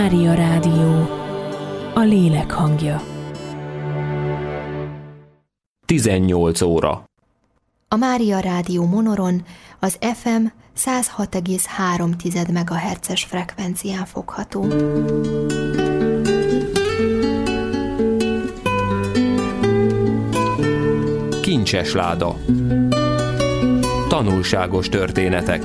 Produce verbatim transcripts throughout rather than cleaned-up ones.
Mária Rádió, a lélek hangja. tizennyolc óra. A Mária Rádió Monoron az ef em száz hat egész három megahertzes frekvencián fogható. Kincses láda. Tanulságos történetek.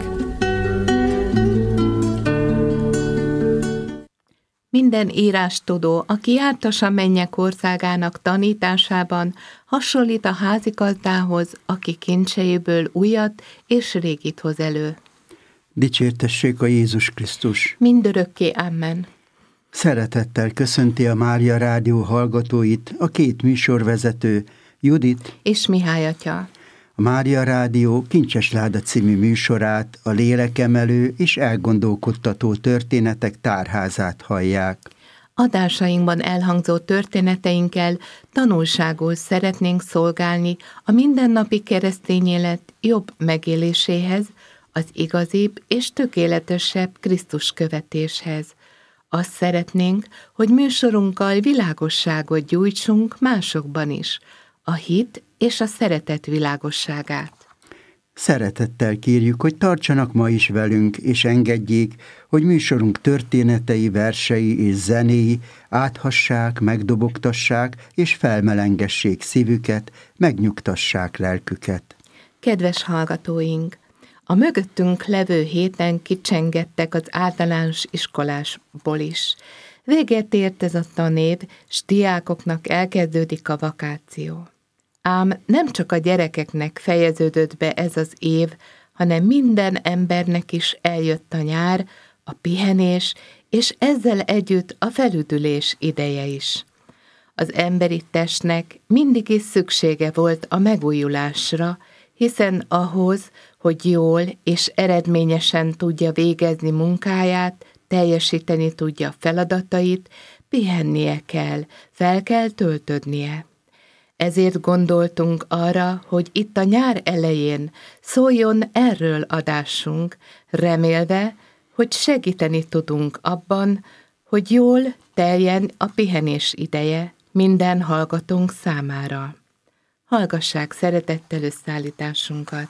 Minden írástudó, aki jártas a mennyek országának tanításában, hasonlít a házigazdához, aki kincsejéből újat és régit hoz elő. Dicsértessék a Jézus Krisztus! Mindörökké, amen. Szeretettel köszönti a Mária Rádió hallgatóit a két műsorvezető, Judit és Mihály atya. A Mária Rádió Kincses Láda című műsorát, a lélekemelő és elgondolkodtató történetek tárházát hallják. Adásainkban elhangzó történeteinkkel tanulságul szeretnénk szolgálni a mindennapi keresztény élet jobb megéléséhez, az igazibb és tökéletesebb Krisztus követéshez. Azt szeretnénk, hogy műsorunkkal világosságot gyújtsunk másokban is, a hit és a szeretet világosságát. Szeretettel kérjük, hogy tartsanak ma is velünk, és engedjék, hogy műsorunk történetei, versei és zenéi áthassák, megdobogtassák és felmelengessék szívüket, megnyugtassák lelküket. Kedves hallgatóink! A mögöttünk levő héten kicsengettek az általános iskolásból is. Véget ért ez a tanév, s diákoknak elkezdődik a vakáció. Ám nem csak a gyerekeknek fejeződött be ez az év, hanem minden embernek is eljött a nyár, a pihenés, és ezzel együtt a felüdülés ideje is. Az emberi testnek mindig is szüksége volt a megújulásra, hiszen ahhoz, hogy jól és eredményesen tudja végezni munkáját, teljesíteni tudja feladatait, pihennie kell, fel kell töltödnie. Ezért gondoltunk arra, hogy itt a nyár elején szóljon erről adásunk, remélve, hogy segíteni tudunk abban, hogy jól teljen a pihenés ideje minden hallgatónk számára. Hallgassák szeretettel összeállításunkat.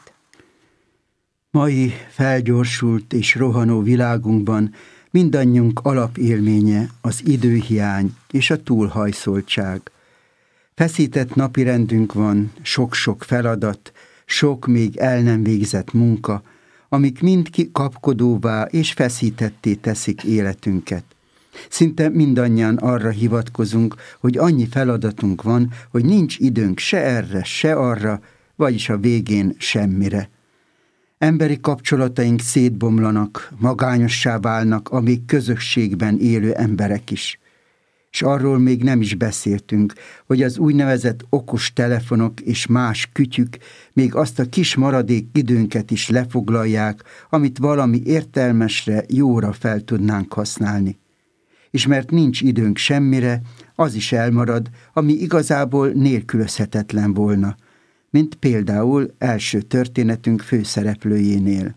Mai felgyorsult és rohanó világunkban mindannyiunk alapélménye az időhiány és a túlhajszoltság. Feszített napirendünk van, sok-sok feladat, sok még el nem végzett munka, amik mind kapkodóvá és feszítetté teszik életünket. Szinte mindannyian arra hivatkozunk, hogy annyi feladatunk van, hogy nincs időnk se erre, se arra, vagyis a végén semmire. Emberi kapcsolataink szétbomlanak, magányossá válnak a még közösségben élő emberek is. És arról még nem is beszéltünk, hogy az úgynevezett okos telefonok és más kütyük még azt a kis maradék időnket is lefoglalják, amit valami értelmesre, jóra fel tudnánk használni. És mert nincs időnk semmire, az is elmarad, ami igazából nélkülözhetetlen volna, mint például első történetünk főszereplőjénél.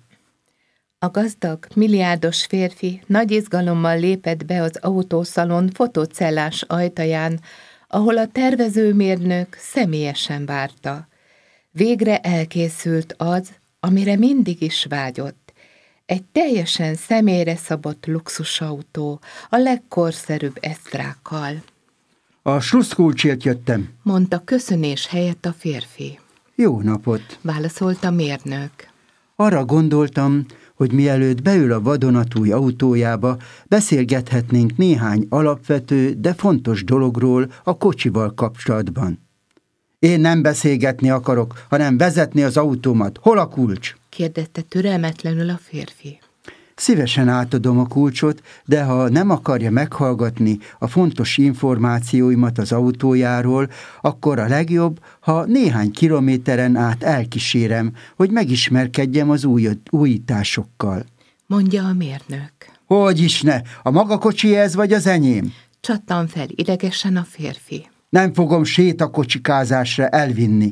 A gazdag, milliárdos férfi nagy izgalommal lépett be az autószalon fotocellás ajtaján, ahol a tervezőmérnök személyesen várta. Végre elkészült az, amire mindig is vágyott. Egy teljesen személyre szabott luxusautó, a legkorszerűbb esztrákkal. A slusszkulcsért jöttem, mondta köszönés helyett a férfi. Jó napot, válaszolta a mérnök. Arra gondoltam, hogy mielőtt beül a vadonatúj autójába, beszélgethetnénk néhány alapvető, de fontos dologról a kocsival kapcsolatban. Én nem beszélgetni akarok, hanem vezetni az autómat. Hol a kulcs? kérdezte türelmetlenül a férfi. Szívesen átadom a kulcsot, de ha nem akarja meghallgatni a fontos információimat az autójáról, akkor a legjobb, ha néhány kilométeren át elkísérem, hogy megismerkedjem az új, újításokkal. Mondja a mérnök. Hogy is ne? A maga kocsi ez vagy az enyém? Csattan fel idegesen a férfi. Nem fogom sétakocsikázásra elvinni.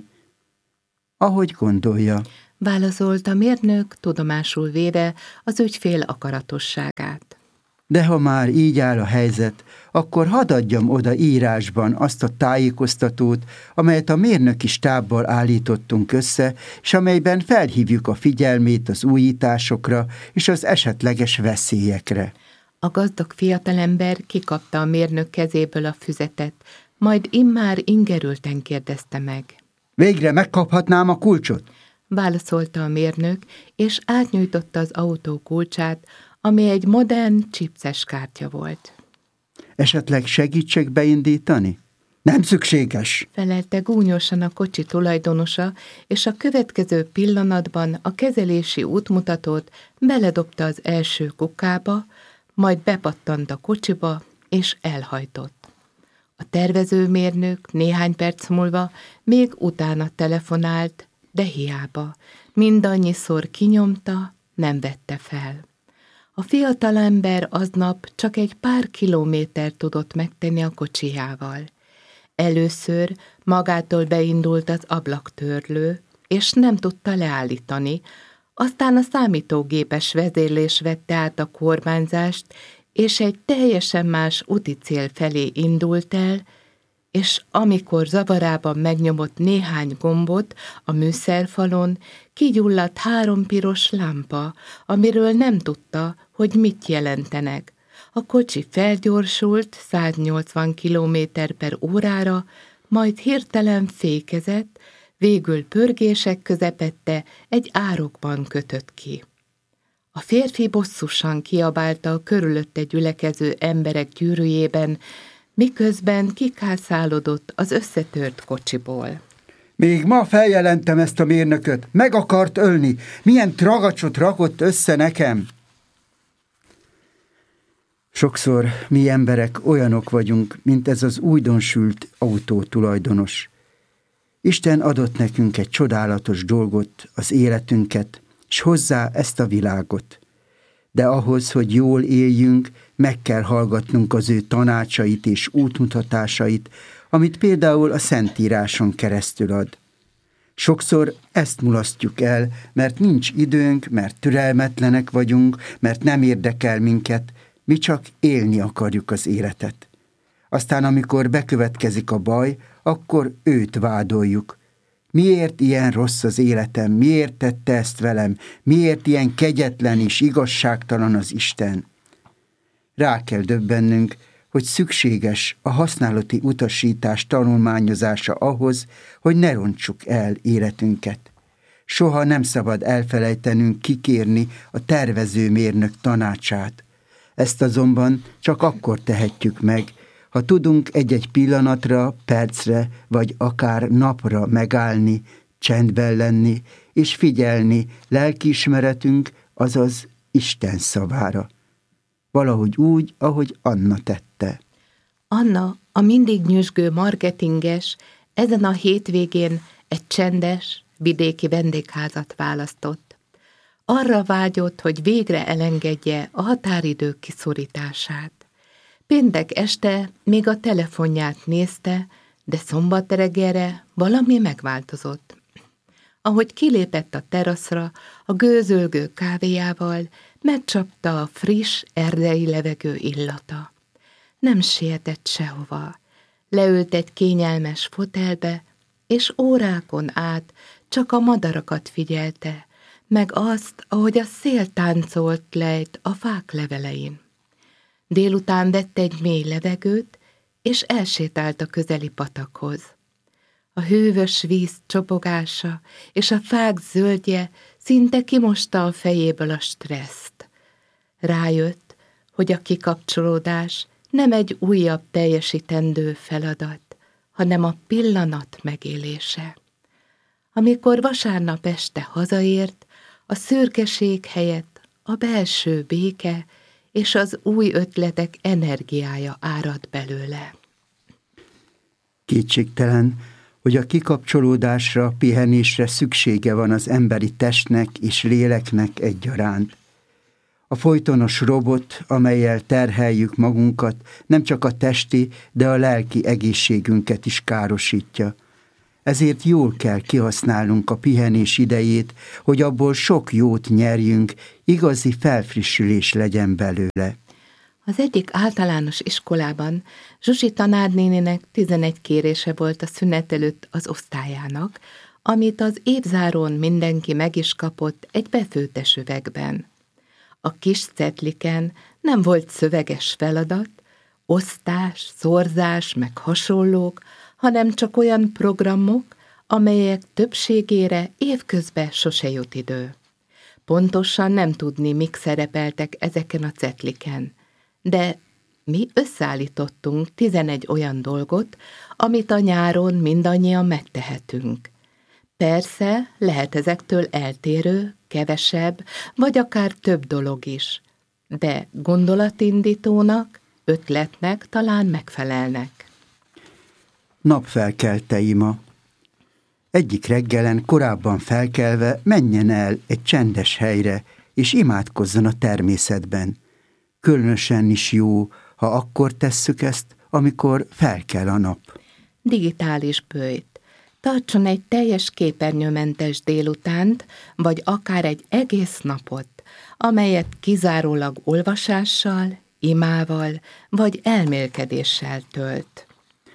Ahogy gondolja. Válaszolt a mérnök, tudomásul véve az ügyfél akaratosságát. De ha már így áll a helyzet, akkor hadd adjam oda írásban azt a tájékoztatót, amelyet a mérnöki stábbal állítottunk össze, és amelyben felhívjuk a figyelmét az újításokra és az esetleges veszélyekre. A gazdag fiatalember kikapta a mérnök kezéből a füzetet, majd immár ingerülten kérdezte meg. Végre megkaphatnám a kulcsot? Válaszolta a mérnök, és átnyújtotta az autó kulcsát, ami egy modern chipses kártya volt. Esetleg segítsek beindítani? Nem szükséges, felelte gúnyosan a kocsi tulajdonosa, és a következő pillanatban a kezelési útmutatót beledobta az első kukába, majd bepattant a kocsiba, és elhajtott. A tervezőmérnök néhány perc múlva még utána telefonált, de hiába. Mindannyiszor kinyomta, nem vette fel. A fiatalember aznap csak egy pár kilométer tudott megtenni a kocsijával. Először magától beindult az ablaktörlő, és nem tudta leállítani, aztán a számítógépes vezérlés vette át a kormányzást, és egy teljesen más úti cél felé indult el, és amikor zavarában megnyomott néhány gombot a műszerfalon, kigyulladt három piros lámpa, amiről nem tudta, hogy mit jelentenek. A kocsi felgyorsult száznyolcvan kilométer per órára, majd hirtelen fékezett, végül pörgések közepette egy árokban kötött ki. A férfi bosszusan kiabálta a körülötte gyülekező emberek gyűrűjében, miközben kikászálodott az összetört kocsiból. Még ma feljelentem ezt a mérnököt, meg akart ölni. Milyen tragacsot rakott össze nekem? Sokszor mi emberek olyanok vagyunk, mint ez az újdonsült autó tulajdonos. Isten adott nekünk egy csodálatos dolgot, az életünket, s hozzá ezt a világot. De ahhoz, hogy jól éljünk, meg kell hallgatnunk az ő tanácsait és útmutatásait, amit például a Szentíráson keresztül ad. Sokszor ezt mulasztjuk el, mert nincs időnk, mert türelmetlenek vagyunk, mert nem érdekel minket, mi csak élni akarjuk az életet. Aztán, amikor bekövetkezik a baj, akkor őt vádoljuk. Miért ilyen rossz az életem? Miért tette ezt velem? Miért ilyen kegyetlen és igazságtalan az Isten? Rá kell döbbennünk, hogy szükséges a használati utasítás tanulmányozása ahhoz, hogy ne rontsuk el életünket. Soha nem szabad elfelejtenünk kikérni a tervezőmérnök tanácsát. Ezt azonban csak akkor tehetjük meg, ha tudunk egy-egy pillanatra, percre vagy akár napra megállni, csendben lenni és figyelni lelkiismeretünk, azaz Isten szavára. Valahogy úgy, ahogy Anna tette. Anna, a mindig nyüzsgő marketinges, ezen a hétvégén egy csendes, vidéki vendégházat választott. Arra vágyott, hogy végre elengedje a határidők kiszorítását. Péntek este még a telefonját nézte, de szombat reggelre valami megváltozott. Ahogy kilépett a teraszra, a gőzölgő kávéjával, megcsapta a friss erdei levegő illata. Nem sietett sehova. Leült egy kényelmes fotelbe, és órákon át csak a madarakat figyelte, meg azt, ahogy a szél táncolt lejt a fák levelein. Délután vett egy mély levegőt, és elsétált a közeli patakhoz. A hűvös víz csopogása és a fák zöldje szinte kimosta a fejéből a stresszt. Rájött, hogy a kikapcsolódás nem egy újabb teljesítendő feladat, hanem a pillanat megélése. Amikor vasárnap este hazaért, a szürkeség helyett a belső béke és az új ötletek energiája árad belőle. Kétségtelen, hogy a kikapcsolódásra, pihenésre szüksége van az emberi testnek és léleknek egyaránt. A folytonos robot, amellyel terheljük magunkat, nem csak a testi, de a lelki egészségünket is károsítja. Ezért jól kell kihasználnunk a pihenés idejét, hogy abból sok jót nyerjünk, igazi felfrissülés legyen belőle. Az egyik általános iskolában Zsuzsi tanárnéninek tizenegy kérése volt a szünet előtt az osztályának, amit az évzárón mindenki meg is kapott egy befőttes üvegben. A kis cetliken nem volt szöveges feladat, osztás, szorzás, meg hasonlók, hanem csak olyan programok, amelyek többségére évközben sose jut idő. Pontosan nem tudni, mik szerepeltek ezeken a cetliken, de mi összeállítottunk tizenegy olyan dolgot, amit a nyáron mindannyian megtehetünk. Persze lehet ezektől eltérő, kevesebb, vagy akár több dolog is, de gondolatindítónak, ötletnek talán megfelelnek. Napfelkelte ima. Egyik reggelen korábban felkelve menjen el egy csendes helyre, és imádkozzon a természetben. Különösen is jó, ha akkor tesszük ezt, amikor felkel a nap. Digitális böjt. Tartson egy teljes képernyőmentes délutánt, vagy akár egy egész napot, amelyet kizárólag olvasással, imával vagy elmélkedéssel tölt.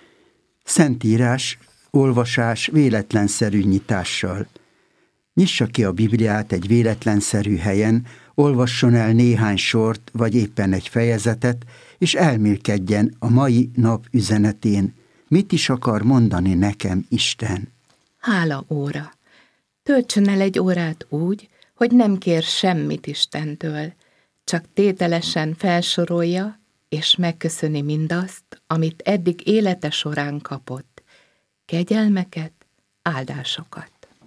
Szentírás, olvasás véletlenszerű nyitással. Nyissa ki a Bibliát egy véletlenszerű helyen, olvasson el néhány sort, vagy éppen egy fejezetet, és elmélkedjen a mai nap üzenetén. Mit is akar mondani nekem Isten? Hála óra. Töltsön el egy órát úgy, hogy nem kér semmit Istentől, csak tételesen felsorolja, és megköszöni mindazt, amit eddig élete során kapott. Kegyelmeket, áldásokat.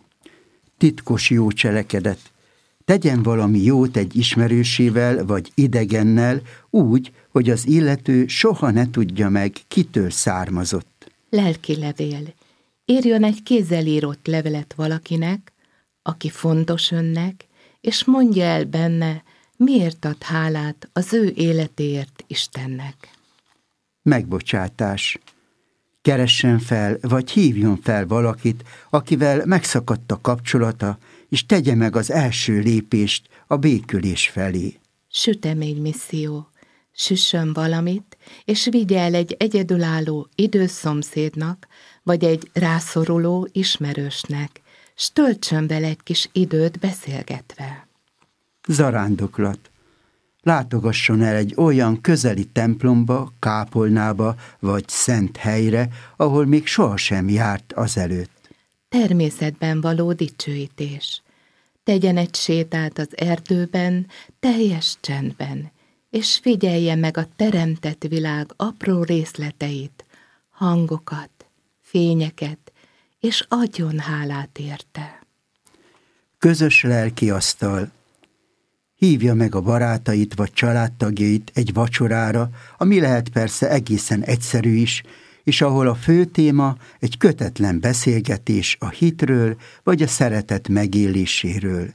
Titkos jó cselekedet. Tegyen valami jót egy ismerősével vagy idegennel úgy, hogy az illető soha ne tudja meg, kitől származott. Lelki levél. Írjon egy kézzel írott levelet valakinek, aki fontos önnek, és mondja el benne, miért ad hálát az ő életéért Istennek. Megbocsátás. Keressen fel, vagy hívjon fel valakit, akivel megszakadt a kapcsolata, és tegye meg az első lépést a békülés felé. Süteménymisszió. Süssön valamit, és vigye el egy egyedülálló idős szomszédnak, vagy egy rászoruló ismerősnek, s töltsön vele egy kis időt beszélgetve. Zarándoklat. Látogasson el egy olyan közeli templomba, kápolnába vagy szent helyre, ahol még sohasem járt azelőtt. Természetben való dicsőítés. Tegyen egy sétát az erdőben, teljes csendben, és figyelje meg a teremtett világ apró részleteit, hangokat, fényeket, és adjon hálát érte. Közös lelki asztal. Hívja meg a barátait vagy családtagjait egy vacsorára, ami lehet persze egészen egyszerű is, és ahol a fő téma egy kötetlen beszélgetés a hitről vagy a szeretet megéléséről.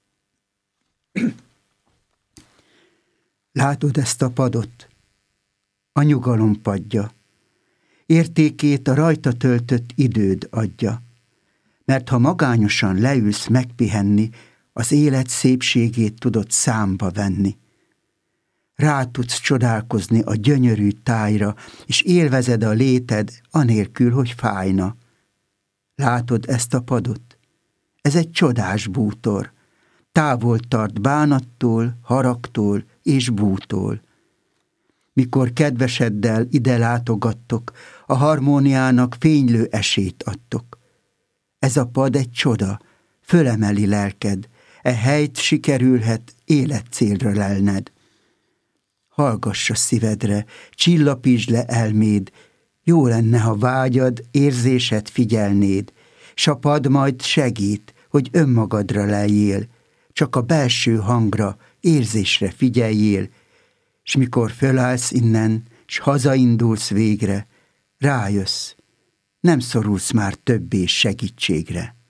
Látod ezt a padot? A nyugalom padja. Értékét a rajta töltött időd adja. Mert ha magányosan leülsz megpihenni, az élet szépségét tudod számba venni. Rá tudsz csodálkozni a gyönyörű tájra, és élvezed a léted anélkül, hogy fájna. Látod ezt a padot? Ez egy csodás bútor. Távol tart bánattól, haragtól és bútól. Mikor kedveseddel ide látogattok, a harmóniának fénylő esélyt adtok. Ez a pad egy csoda, fölemeli lelked, e helyt sikerülhet életcélra lelned. Hallgass a szívedre, csillapítsd le elméd, jó lenne, ha vágyad, érzésed figyelnéd, s a pad majd segít, hogy önmagadra leljél, csak a belső hangra, érzésre figyeljél, s mikor fölállsz innen, s hazaindulsz végre, rájössz, nem szorulsz már többé segítségre.